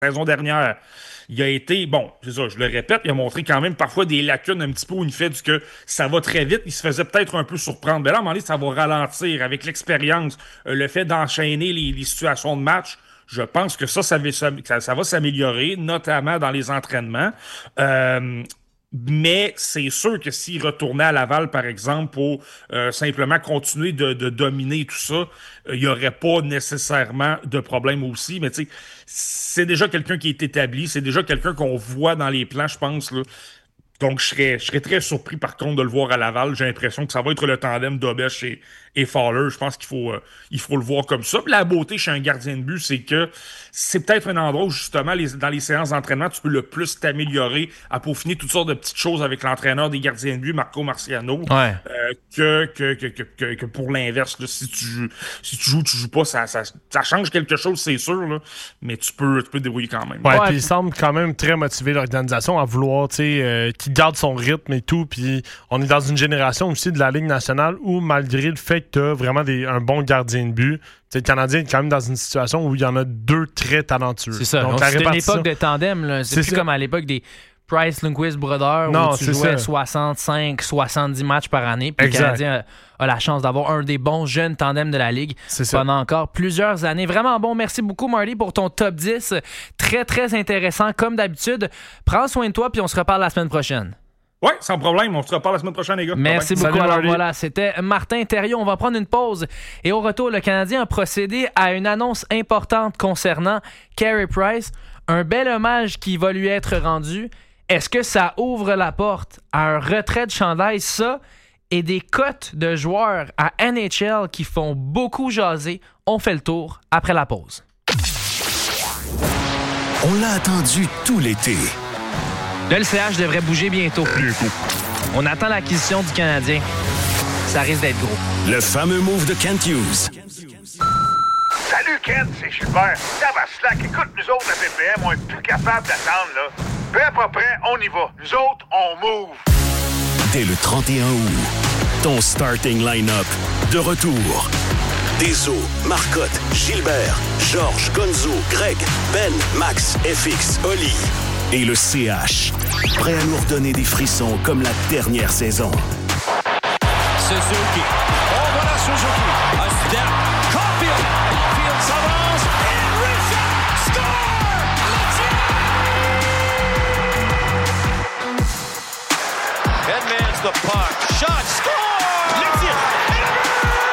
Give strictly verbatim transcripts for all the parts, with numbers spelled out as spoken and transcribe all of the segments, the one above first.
saison dernière, il a été, bon, c'est ça, je le répète, il a montré quand même parfois des lacunes un petit peu où il fait du que ça va très vite, il se faisait peut-être un peu surprendre. Mais là, à un moment donné, ça va ralentir avec l'expérience, euh, le fait d'enchaîner les, les situations de match. Je pense que ça, ça va, ça, ça va s'améliorer, notamment dans les entraînements. Euh, mais c'est sûr que s'il retournait à Laval, par exemple, pour euh, simplement continuer de, de dominer tout ça, il euh, n'y aurait pas nécessairement de problème aussi. Mais tu sais, c'est déjà quelqu'un qui est établi, c'est déjà quelqu'un qu'on voit dans les plans, je pense, là. Donc, je serais, je serais très surpris, par contre, de le voir à Laval. J'ai l'impression que ça va être le tandem d'Obèche et, et Fowler. Je pense qu'il faut, euh, il faut le voir comme ça. Puis la beauté chez un gardien de but, c'est que c'est peut-être un endroit où, justement, les, dans les séances d'entraînement, tu peux le plus t'améliorer à peaufiner toutes sortes de petites choses avec l'entraîneur des gardiens de but, Marco Marciano, ouais. euh, que, que, que, que, que, que pour l'inverse. Là, si tu joues, si tu joues, tu joues pas, ça, ça, ça change quelque chose, c'est sûr, là, mais tu peux, tu peux te débrouiller quand même. Ouais, ouais, puis il semble quand même très motivé l'organisation à vouloir, tu sais, euh, qu'il garde son rythme et tout. Puis on est dans une génération aussi de la Ligue nationale où, malgré le fait que tu as vraiment des, un bon gardien de but, le Canadien est quand même dans une situation où il y en a deux très talentueux. C'est ça. Donc, Donc, la c'était une répartition... époque de tandem. Là. C'est, c'est plus ça. Comme à l'époque des Price, Lundqvist, Brodeur, non, où tu jouais ça. soixante-cinq soixante-dix matchs par année. Puis le exact. Canadien a, a la chance d'avoir un des bons jeunes tandems de la Ligue pendant encore plusieurs années. Vraiment bon. Merci beaucoup, Marty, pour ton top dix. Très, très intéressant, comme d'habitude. Prends soin de toi, puis on se reparle la semaine prochaine. Oui, sans problème. On se reparle la semaine prochaine, les gars. Merci beaucoup. Salut, Alors voilà, c'était Martin Thériault. On va prendre une pause. Et au retour, le Canadien a procédé à une annonce importante concernant Carey Price. Un bel hommage qui va lui être rendu. Est-ce que ça ouvre la porte à un retrait de chandail, ça, et des cotes de joueurs à N H L qui font beaucoup jaser? On fait le tour après la pause. On l'a attendu tout l'été. Le L C H devrait bouger bientôt. On attend l'acquisition du Canadien. Ça risque d'être gros. Le fameux move de Kent Hughes. Salut Kent, c'est Gilbert. Tabaslac, écoute, nous autres, à P P M, on est plus capable d'attendre, là. Peu à peu près, on y va. Nous autres, on move. Dès le trente et un août, ton starting line-up de retour. Deso, Marcotte, Gilbert, Georges, Gonzo, Greg, Ben, Max, F X, Oli. Et le C H, prêt à nous redonner des frissons comme la dernière saison. Suzuki. Oh, voilà Suzuki. A step. Caulfield. Caulfield s'avance. And Richard score! Edmonds the puck. Shot. Score! Le tir. Et le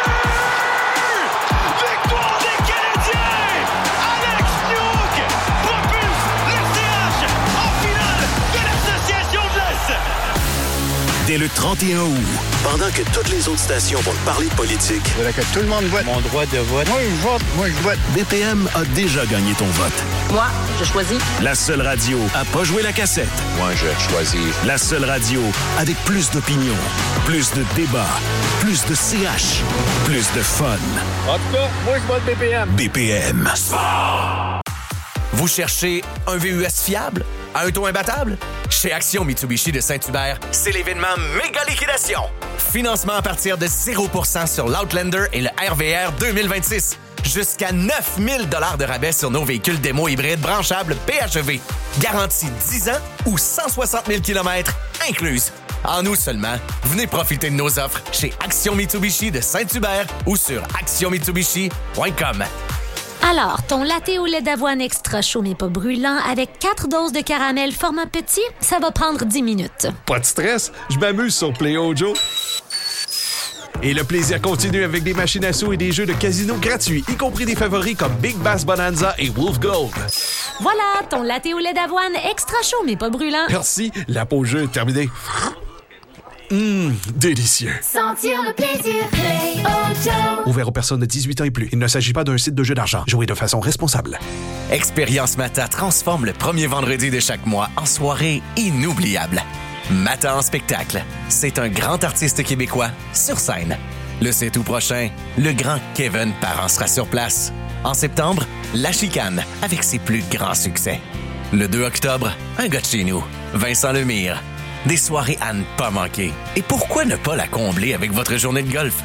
but! Victoire des Canadiens! Alex Newhook propulse le C H en finale de l'Association de l'Est! Dès le trente et un août, pendant que toutes les autres stations vont parler de politique, je voudrais que tout le monde vote. Mon droit de vote. Moi, je vote. Moi, je vote. B P M a déjà gagné ton vote. Moi, je choisis. La seule radio à pas jouer la cassette. Moi, je choisis. La seule radio avec plus d'opinion, plus de débats, plus de C H, plus de fun. En tout cas, moi, je vote B P M. B P M. Vous cherchez un V U S fiable? À un taux imbattable? Chez Action Mitsubishi de Saint-Hubert, c'est l'événement méga liquidation. Financement à partir de zéro pour cent sur l'Outlander et le R V R deux mille vingt-six. Jusqu'à neuf mille dollars de rabais sur nos véhicules démo hybrides branchables P H E V. Garantie dix ans ou cent soixante mille kilomètres incluses. En août seulement, venez profiter de nos offres chez Action Mitsubishi de Saint-Hubert ou sur action mitsubishi point com. Alors, ton latte au lait d'avoine extra chaud mais pas brûlant avec quatre doses de caramel format petit, ça va prendre dix minutes. Pas de stress, je m'amuse sur PlayOjo. Et le plaisir continue avec des machines à sous et des jeux de casino gratuits, y compris des favoris comme Big Bass Bonanza et Wolf Gold. Voilà, ton latte au lait d'avoine extra chaud mais pas brûlant. Merci, la pause jeu est terminée. Hum, délicieux. Sentir le plaisir, PlayOjo. Ouvert aux personnes de dix-huit ans et plus. Il ne s'agit pas d'un site de jeu d'argent. Jouez de façon responsable. Expérience Mata transforme le premier vendredi de chaque mois en soirée inoubliable. Mata en spectacle. C'est un grand artiste québécois sur scène. Le sept août prochain, le grand Kevin Parent sera sur place. En septembre, La Chicane avec ses plus grands succès. Le deux octobre, un gars de chez nous, Vincent Lemire. Des soirées à ne pas manquer. Et pourquoi ne pas la combler avec votre journée de golf?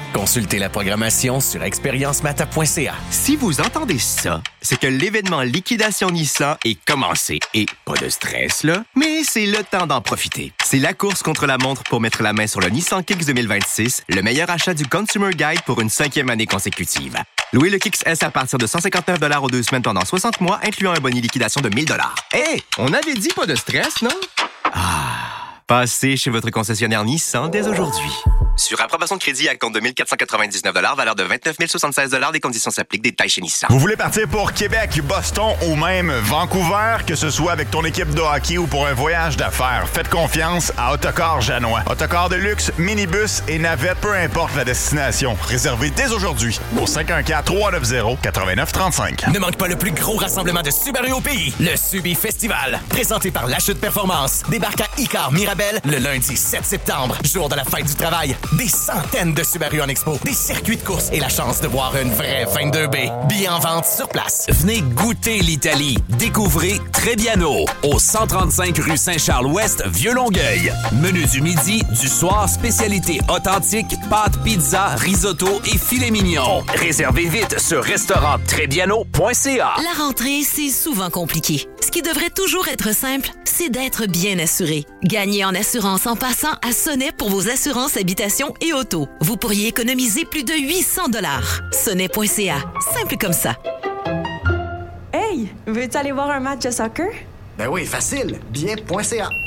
Consultez la programmation sur expérience mata point c a. Si vous entendez ça, c'est que l'événement Liquidation Nissan est commencé. Et pas de stress, là, mais c'est le temps d'en profiter. C'est la course contre la montre pour mettre la main sur le Nissan Kicks deux mille vingt-six, le meilleur achat du Consumer Guide pour une cinquième année consécutive. Louez le Kicks S à partir de cent cinquante-neuf dollars aux deux semaines pendant soixante mois, incluant un boni liquidation de mille dollars. Hé, hey, on avait dit pas de stress, non? Ah, passez chez votre concessionnaire Nissan dès aujourd'hui. Sur approbation de crédit à compte de mille quatre cent quatre-vingt-dix-neuf dollars, valeur de vingt-neuf mille soixante-seize dollars, des conditions s'appliquent, détails chez Nissan. Vous voulez partir pour Québec, Boston ou même Vancouver, que ce soit avec ton équipe de hockey ou pour un voyage d'affaires, faites confiance à Autocar Janois. Autocar de luxe, minibus et navette, peu importe la destination. Réservez dès aujourd'hui au cinq un quatre, trois neuf zéro, neuf neuf trois cinq. Ne manque pas le plus gros rassemblement de Subaru au pays, le Subi Festival. Présenté par La Chute Performance. Débarque à Icar Mirabel le lundi sept septembre, jour de la fête du travail. Des centaines de Subaru en expo, des circuits de course et la chance de voir une vraie vingt-deux B. Billets en vente sur place. Venez goûter l'Italie. Découvrez Trebbiano au cent trente-cinq rue Saint-Charles-Ouest, Vieux-Longueuil. Menu du midi, du soir, spécialité authentique, pâtes, pizza, risotto et filet mignon. Réservez vite sur restaurant trebbiano point c a. La rentrée, c'est souvent compliqué. Ce qui devrait toujours être simple, c'est d'être bien assuré. Gagnez en assurance en passant à Sonnet pour vos assurances habitation et auto. Vous pourriez économiser plus de huit cents dollars. Sonnet point c a. Simple comme ça. Hey, veux-tu aller voir un match de soccer? Ben oui, facile. billet point c a.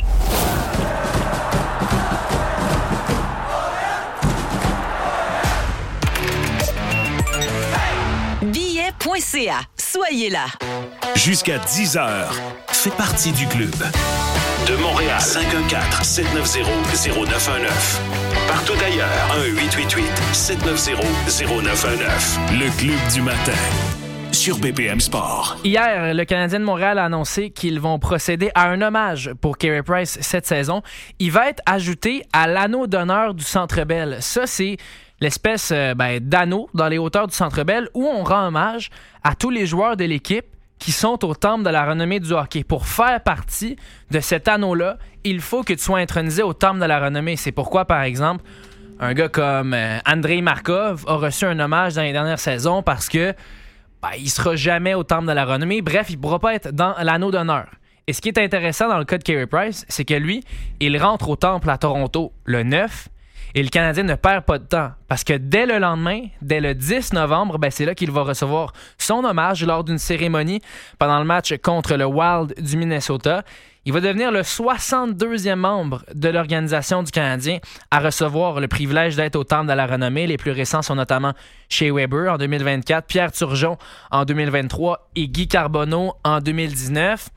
billet point c a. Soyez là. Jusqu'à dix heures, fais partie du club. De Montréal, cinq un quatre, sept neuf zéro, zéro neuf un neuf. Partout ailleurs, un huit huit huit, sept neuf zéro, zéro neuf un neuf. Le club du matin, sur B P M Sport. Hier, le Canadien de Montréal a annoncé qu'ils vont procéder à un hommage pour Carey Price cette saison. Il va être ajouté à l'anneau d'honneur du Centre Bell. Ça, c'est l'espèce euh, ben, d'anneau dans les hauteurs du Centre Bell où on rend hommage à tous les joueurs de l'équipe qui sont au temple de la renommée du hockey. Pour faire partie de cet anneau-là, il faut que tu sois intronisé au temple de la renommée. C'est pourquoi, par exemple, un gars comme euh, Andrei Markov a reçu un hommage dans les dernières saisons parce que ben, il sera jamais au temple de la renommée. Bref, il ne pourra pas être dans l'anneau d'honneur. Et ce qui est intéressant dans le cas de Carey Price, c'est que lui, il rentre au temple à Toronto le neuf et le Canadien ne perd pas de temps parce que dès le lendemain, dès le dix novembre, ben c'est là qu'il va recevoir son hommage lors d'une cérémonie pendant le match contre le Wild du Minnesota. Il va devenir le soixante-deuxième membre de l'organisation du Canadien à recevoir le privilège d'être au temple de la renommée. Les plus récents sont notamment Shea Weber en deux mille vingt-quatre, Pierre Turgeon en deux mille vingt-trois et Guy Carbonneau en deux mille dix-neuf.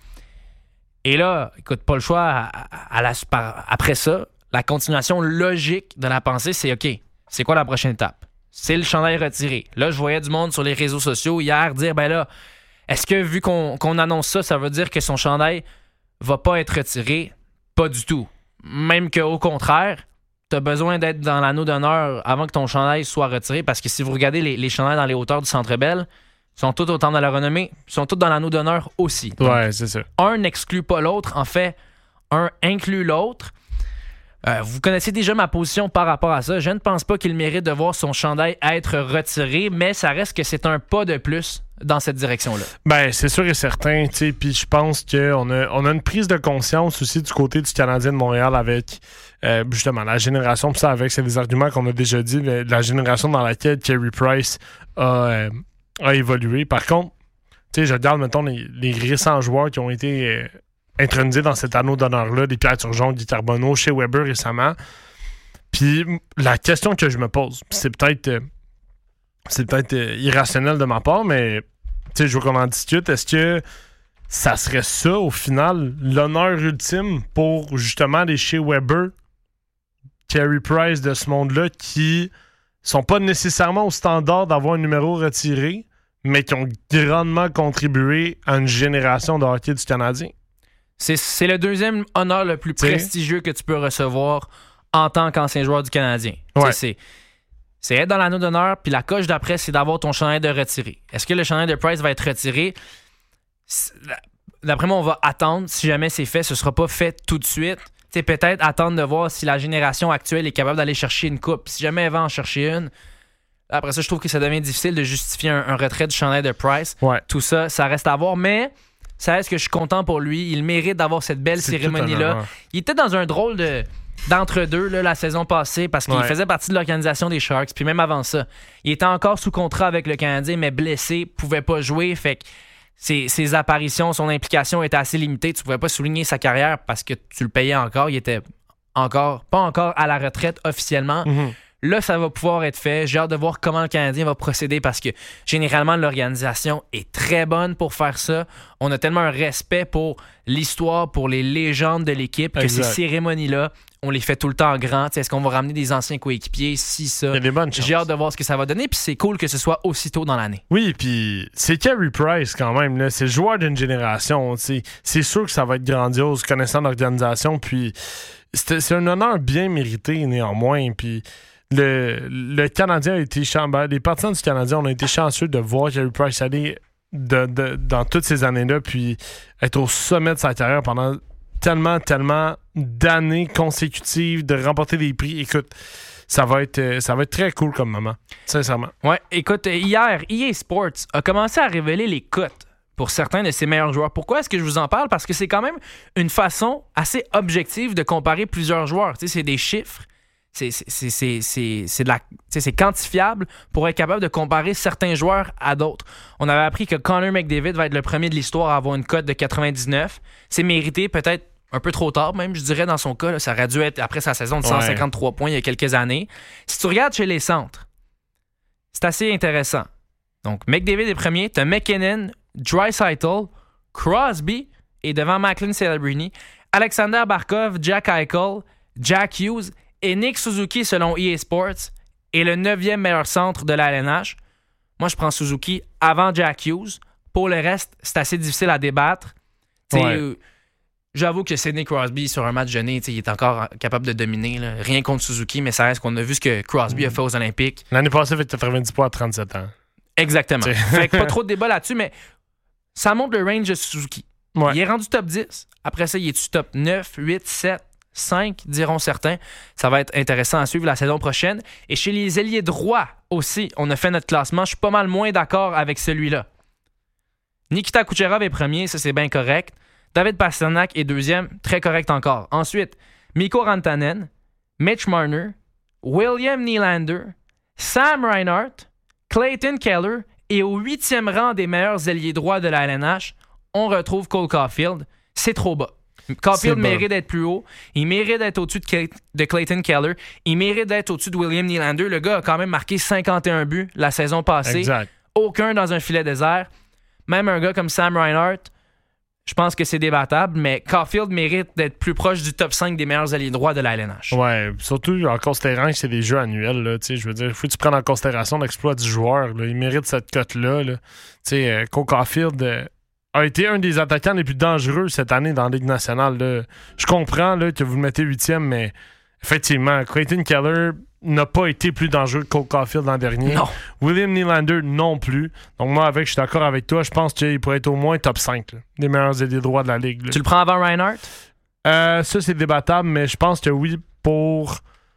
Et là, écoute, pas le choix, à, à la, après ça, la continuation logique de la pensée, c'est OK, c'est quoi la prochaine étape? C'est le chandail retiré. Là, je voyais du monde sur les réseaux sociaux hier dire, ben là, est-ce que vu qu'on, qu'on annonce ça, ça veut dire que son chandail va pas être retiré? Pas du tout. Même qu'au contraire, tu as besoin d'être dans l'anneau d'honneur avant que ton chandail soit retiré, parce que si vous regardez les, les chandails dans les hauteurs du Centre Bell, ils sont tous au temple de la renommée, ils sont tous dans l'anneau d'honneur aussi. Donc, ouais, c'est ça. Un n'exclut pas l'autre. En fait, un inclut l'autre. Euh, vous connaissez déjà ma position par rapport à ça. Je ne pense pas qu'il mérite de voir son chandail être retiré, mais ça reste que c'est un pas de plus dans cette direction-là. Ben, c'est sûr et certain, tu sais, puis je pense qu'on a, on a une prise de conscience aussi du côté du Canadien de Montréal avec, euh, justement, la génération, puis ça, avec, c'est des arguments qu'on a déjà dit, la génération dans laquelle Carey Price a, euh, a évolué. Par contre, tu sais, je regarde, mettons, les, les récents joueurs qui ont été euh, intronisés dans cet anneau d'honneur-là, des Pierre Turgeon, Guy Carbonneau, Shea Weber récemment. Puis la question que je me pose, c'est peut-être euh, c'est peut-être euh, irrationnel de ma part, mais tu sais, je veux qu'on en discute. Est-ce que ça serait ça, au final, l'honneur ultime pour justement les Shea Weber, Carey Price de ce monde-là, qui sont pas nécessairement au standard d'avoir un numéro retiré, mais qui ont grandement contribué à une génération de hockey du Canadien? C'est, c'est le deuxième honneur le plus T'sais? prestigieux que tu peux recevoir en tant qu'ancien joueur du Canadien. Ouais. C'est, c'est être dans l'anneau d'honneur, puis la coche d'après, c'est d'avoir ton chandail de retiré. Est-ce que le chandail de Price va être retiré? D'après moi, on va attendre. Si jamais c'est fait, ce ne sera pas fait tout de suite. T'sais, peut-être attendre de voir si la génération actuelle est capable d'aller chercher une coupe. Si jamais elle va en chercher une, Après ça, je trouve que ça devient difficile de justifier un, un retrait du chandail de Price. Ouais. Tout ça, ça reste à voir, mais ça reste que je suis content pour lui. Il mérite d'avoir cette belle C'est cérémonie-là. Il était dans un drôle de d'entre-deux là, la saison passée parce qu'il ouais. faisait partie de l'organisation des Sharks. Puis même avant ça, il était encore sous contrat avec le Canadien, mais blessé, pouvait pas jouer. Fait que ses, ses apparitions, son implication était assez limitée. Tu pouvais pas souligner sa carrière parce que tu le payais encore. Il était encore pas encore à la retraite officiellement. Mm-hmm. Là, ça va pouvoir être fait. J'ai hâte de voir comment le Canadien va procéder parce que généralement, l'organisation est très bonne pour faire ça. On a tellement un respect pour l'histoire, pour les légendes de l'équipe que exact. ces cérémonies-là, on les fait tout le temps en grand. T'sais, est-ce qu'on va ramener des anciens coéquipiers? Si, ça. Il y a des bonnes chances. J'ai hâte de voir ce que ça va donner. Puis c'est cool que ce soit aussitôt dans l'année. Oui, puis c'est Carey Price quand même. Là. C'est le joueur d'une génération. T'sais. C'est sûr que ça va être grandiose connaissant l'organisation. Puis c'est, c'est un honneur bien mérité néanmoins. Puis Le, le Canadien a été chanceux. Les partisans du Canadien, on a été chanceux de voir Carey Price aller de, de, dans toutes ces années-là, puis être au sommet de sa carrière pendant tellement, tellement d'années consécutives, de remporter des prix. Écoute, ça va être, ça va être très cool comme moment, sincèrement. Ouais, écoute, hier, E A Sports a commencé à révéler les cotes pour certains de ses meilleurs joueurs. Pourquoi est-ce que je vous en parle? Parce que c'est quand même une façon assez objective de comparer plusieurs joueurs. Tu sais, c'est des chiffres. C'est, c'est, c'est, c'est, c'est, de la, c'est quantifiable pour être capable de comparer certains joueurs à d'autres. On avait appris que Connor McDavid va être le premier de l'histoire à avoir une cote de quatre-vingt-dix-neuf. C'est mérité, peut-être un peu trop tard même, je dirais, dans son cas. Là, ça aurait dû être après sa saison de cent cinquante-trois ouais. points il y a quelques années. Si tu regardes chez les centres, c'est assez intéressant. Donc, McDavid est premier. Tu as McKinnon, Draisaitl, Crosby et devant Macklin Celebrini, Alexander Barkov, Jack Eichel, Jack Hughes et Nick Suzuki, selon E A Sports, est le neuvième meilleur centre de la L N H. Moi, je prends Suzuki avant Jack Hughes. Pour le reste, c'est assez difficile à débattre. Ouais. Euh, j'avoue que Sidney Crosby, sur un match donné, il est encore capable de dominer. Là. Rien contre Suzuki, mais ça reste qu'on a vu ce que Crosby mmh. a fait aux Olympiques. L'année passée, il fait quatre-vingt-dix points à trente-sept ans. Exactement. Fait que pas trop de débat là-dessus, mais ça montre le range de Suzuki. Ouais. Il est rendu top dix. Après ça, il est-tu top neuf, huit, sept? cinq, diront certains. Ça va être intéressant à suivre la saison prochaine. Et chez les ailiers droits aussi, on a fait notre classement. Je suis pas mal moins d'accord avec celui-là. Nikita Kucherov est premier, ça c'est bien correct. David Pastrnak est deuxième, très correct encore. Ensuite, Mikko Rantanen, Mitch Marner, William Nylander, Sam Reinhart, Clayton Keller et au huitième rang des meilleurs ailiers droits de la L N H, on retrouve Cole Caulfield. C'est trop bas. Caulfield mérite d'être plus haut. Il mérite d'être au-dessus de, Kay- de Clayton Keller. Il mérite d'être au-dessus de William Nylander. Le gars a quand même marqué cinquante et un buts la saison passée. Exact. Aucun dans un filet désert. Même un gars comme Sam Reinhart, je pense que c'est débattable, mais Caulfield mérite d'être plus proche du top cinq des meilleurs alliés droits de la L N H. Ouais, surtout en considérant que c'est des jeux annuels. Là, je veux dire, il faut que tu prennes en considération l'exploit du joueur. Là. Il mérite cette cote-là. Là. Euh, Cole Caulfield... Euh, a été un des attaquants les plus dangereux cette année dans la Ligue nationale. Là. Je comprends là, que vous le mettez huitième, mais effectivement, Clayton Keller n'a pas été plus dangereux que Cole Caulfield l'an dernier. Non. William Nylander non plus. Donc moi, avec, je suis d'accord avec toi. Je pense qu'il pourrait être au moins top cinq là, des meilleurs ailiers droits de la Ligue. Là. Tu le prends avant Reinhart? Euh, ça, c'est débattable, mais je pense que oui, pour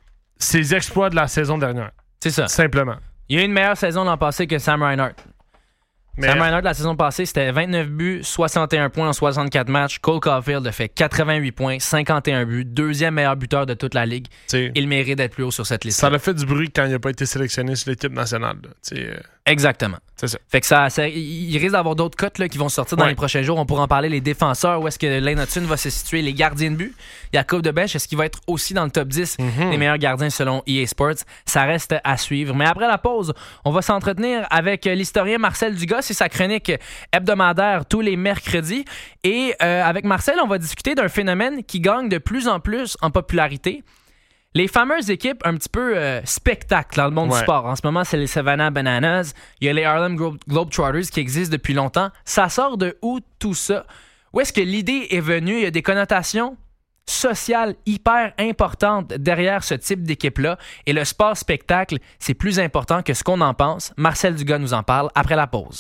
ses exploits de la saison dernière. C'est ça. Simplement. Il y a eu une meilleure saison l'an passé que Sam Reinhart. Mais Sam Reinhart, la saison passée, c'était vingt-neuf buts, soixante et un points en soixante-quatre matchs. Cole Caulfield a fait quatre-vingt-huit points, cinquante et un buts, deuxième meilleur buteur de toute la Ligue. T'sais, il mérite d'être plus haut sur cette liste. Ça a fait du bruit quand il n'a pas été sélectionné sur l'équipe nationale. Euh... Exactement. C'est ça. Fait que ça, ça il risque d'avoir d'autres cotes là, qui vont sortir dans ouais. les prochains jours. On pourra en parler. Les défenseurs, où est-ce que Lane Hutton va se situer? Les gardiens de but. Jacob Debesch, est-ce qu'il va être aussi dans le top dix mm-hmm. des meilleurs gardiens selon E A Sports? Ça reste à suivre. Mais après la pause, on va s'entretenir avec l'historien Marcel Dugas et sa chronique hebdomadaire tous les mercredis. Et euh, avec Marcel, on va discuter d'un phénomène qui gagne de plus en plus en popularité. Les fameuses équipes un petit peu euh, spectacle dans le monde ouais. du sport. En ce moment, c'est les Savannah Bananas. Il y a les Harlem Glo- Globetrotters qui existent depuis longtemps. Ça sort de où tout ça? Où est-ce que l'idée est venue? Il y a des connotations sociales hyper importantes derrière ce type d'équipe-là. Et le sport spectacle, c'est plus important que ce qu'on en pense. Marcel Dugas nous en parle après la pause.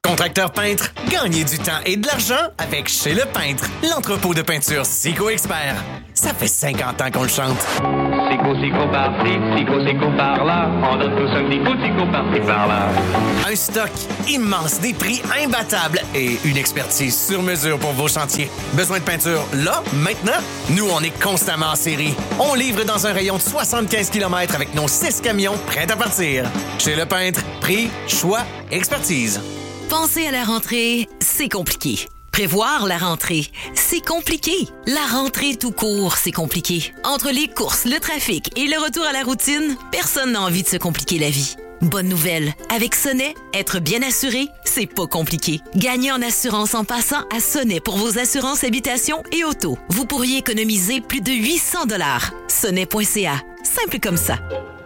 Contracteur peintre, gagnez du temps et de l'argent avec Chez Le Peintre, l'entrepôt de peinture Sico Expert. Ça fait cinquante ans qu'on le chante. Sico, Sico par-ci, Sico, Sico par-là. On donne tous un petit coup de Sico par-ci, par-là. Un stock immense, des prix imbattables et une expertise sur mesure pour vos chantiers. Besoin de peinture là, maintenant? Nous, on est constamment en série. On livre dans un rayon de soixante-quinze kilomètres avec nos six camions prêts à partir. Chez Le Peintre, prix, choix, expertise. Penser à la rentrée, c'est compliqué. Prévoir la rentrée, c'est compliqué. La rentrée tout court, c'est compliqué. Entre les courses, le trafic et le retour à la routine, personne n'a envie de se compliquer la vie. Bonne nouvelle, avec Sonnet, être bien assuré, c'est pas compliqué. Gagnez en assurance en passant à Sonnet pour vos assurances habitation et auto. Vous pourriez économiser plus de huit cents dollars. Sonnet point c a, simple comme ça.